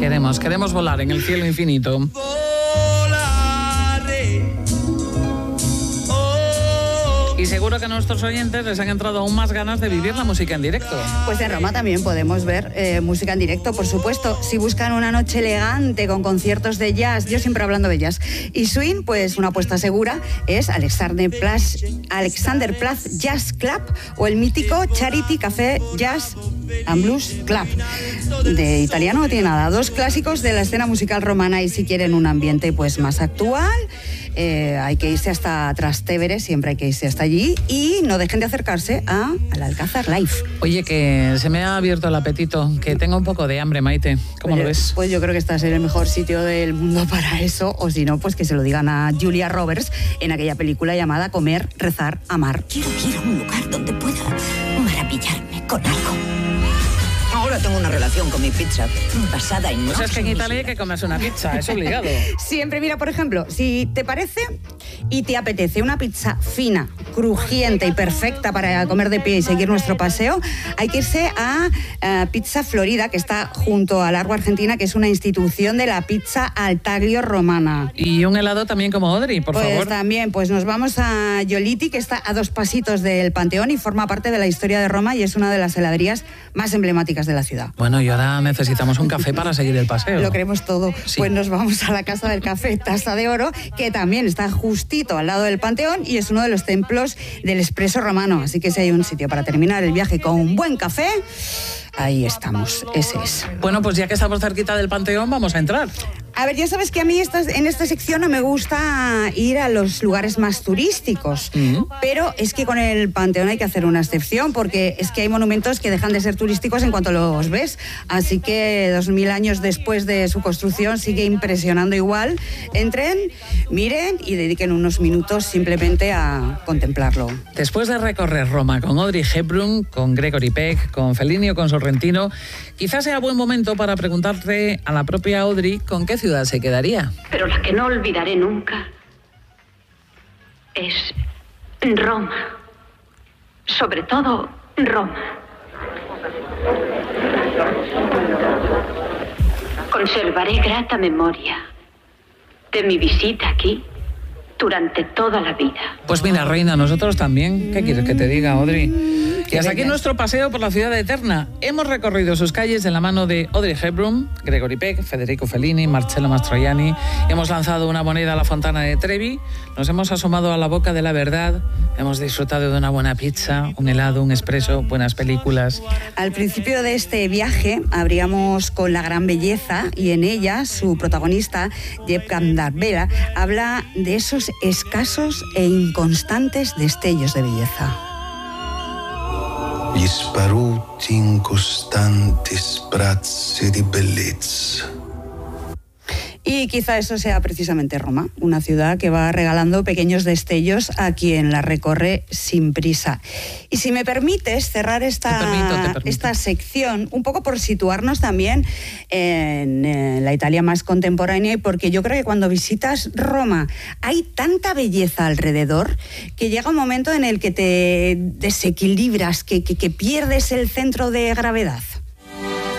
Queremos volar en el cielo infinito. Y seguro que a nuestros oyentes les han entrado aún más ganas de vivir la música en directo. Pues en Roma también podemos ver música en directo, por supuesto. Si buscan una noche elegante con conciertos de jazz, yo siempre hablando de jazz, y swing, pues una apuesta segura es Alexander Platz Jazz Club o el mítico Charity Café Jazz and Blues Club. De italiano no tiene nada. Dos clásicos de la escena musical romana, y si quieren un ambiente pues más actual, hay que irse hasta Trastevere, siempre hay que irse hasta allí, y no dejen de acercarse al Alcázar Live. Oye, que se me ha abierto el apetito, que tengo un poco de hambre, Maite. ¿Cómo lo ves? Pues yo creo que este es el mejor sitio del mundo para eso, o si no, pues que se lo digan a Julia Roberts en aquella película llamada Comer, Rezar, Amar. Quiero ir a un lugar donde pueda maravillarme con algo. Ahora tengo una relación con mi pizza basada en... Pues es que en Italia hay que comerse una pizza, es obligado. Siempre, mira, por ejemplo, si te parece y te apetece una pizza fina, crujiente y perfecta para comer de pie y seguir nuestro paseo, hay que irse a Pizza Florida, que está junto a Largo Argentina, que es una institución de la pizza al taglio romana. Y un helado también como Audrey, por favor. Pues también, pues nos vamos a Giolitti, que está a 2 pasitos del Panteón y forma parte de la historia de Roma y es una de las heladerías más emblemáticas de la ciudad. Bueno, y ahora necesitamos un café para seguir el paseo. Lo queremos todo. Sí. Pues nos vamos a la Casa del Café Taza de Oro, que también está justito al lado del Panteón y es uno de los templos del Espresso romano. Así que si hay un sitio para terminar el viaje con un buen café, ahí estamos, ese es. Bueno, pues ya que estamos cerquita del Panteón, vamos a entrar. A ver, ya sabes que a mí en esta sección no me gusta ir a los lugares más turísticos, pero es que con el Panteón hay que hacer una excepción, porque es que hay monumentos que dejan de ser turísticos en cuanto los ves, así que 2000 años después de su construcción sigue impresionando igual. Entren, miren y dediquen unos minutos simplemente a contemplarlo. Después de recorrer Roma con Audrey Hepburn, con Gregory Peck, con Fellini o con Sorrentino, quizás sea buen momento para preguntarte a la propia Audrey con qué ciudad se quedaría. Pero la que no olvidaré nunca es Roma. Sobre todo Roma. Conservaré grata memoria de mi visita aquí durante toda la vida. Pues mira, reina, nosotros también. ¿Qué quieres que te diga, Audrey? Y hasta aquí nuestro paseo por la ciudad eterna. Hemos recorrido sus calles de la mano de Audrey Hepburn, Gregory Peck, Federico Fellini, Marcello Mastroianni. Hemos lanzado una moneda a la Fontana de Trevi, nos hemos asomado a la boca de la verdad, hemos disfrutado de una buena pizza, un helado, un espresso, buenas películas. Al principio de este viaje abríamos con La gran belleza y en ella su protagonista, Jeb Gandarbella, habla de esos escasos e inconstantes destellos de belleza. Gli sparuti incostanti sprazzi di bellezza. Y quizá eso sea precisamente Roma, una ciudad que va regalando pequeños destellos a quien la recorre sin prisa. Y si me permites cerrar esta sección, un poco por situarnos también en la Italia más contemporánea, y porque yo creo que cuando visitas Roma hay tanta belleza alrededor que llega un momento en el que te desequilibras, que pierdes el centro de gravedad.